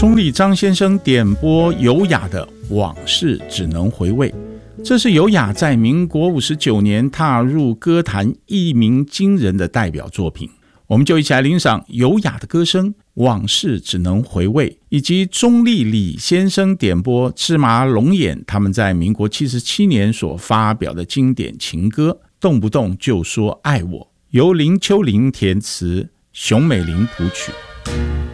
钟丽张先生点播尤雅的往事只能回味，这是尤雅在民国59年踏入歌坛一鸣惊人的代表作品。我们就一起来欣赏尤雅的歌声往事只能回味，以及钟丽李先生点播芝麻龙眼他们在民国77年所发表的经典情歌动不动就说爱我，由林秋玲填词，熊美玲谱曲。